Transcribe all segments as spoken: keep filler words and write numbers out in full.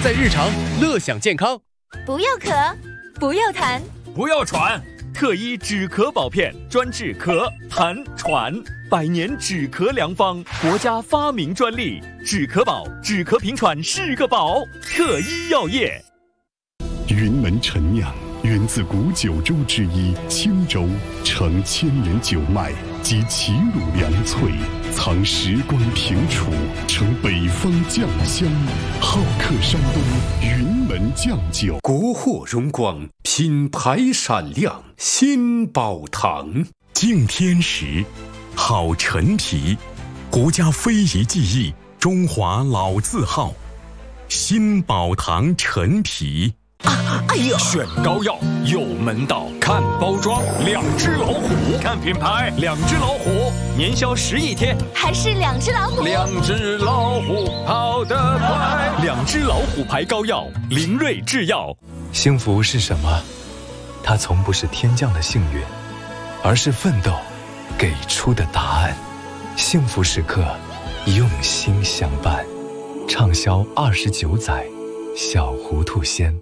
在日常，乐享健康。 不要咳，不要痰， 不要喘。特医止咳宝片，专治咳、痰、喘，百年止咳良方，国家发明专利。止咳宝，止咳平喘是个宝。特医药业。 云门陈酿源自古九州之一青州，承千年酒脉及齐鲁良萃，藏时光平楚，承北方酱香，好客山东云门酱酒。 国货荣光，品牌闪亮，新宝堂。 敬天时，好陈皮，国家非遗技艺，中华老字号，新宝堂陈皮。 啊！哎呦，选膏药有门道，看包装，两只老虎；看品牌，两只老虎，年销十亿天， 还是两只老虎。 两只老虎跑得快，两只老虎牌膏药，林瑞制药。 幸福是什么？它从不是天降的幸运，而是奋斗给出的答案。幸福时刻，用心相伴，畅销二十九载，小糊涂仙。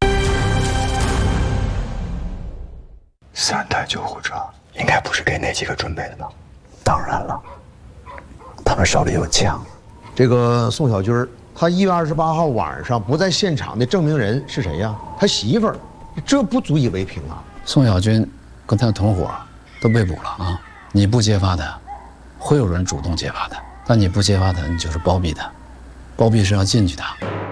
三台救护车应该不是给那几个准备的吧？当然了，他们手里有枪。 这个宋小军，他一月二十八号晚上不在现场的证明人是谁呀？他媳妇儿，这不足以为凭啊！ 宋小军跟他的同伙都被捕了啊！你不揭发他，会有人主动揭发他；但你不揭发他，你就是包庇他，包庇是要进去的。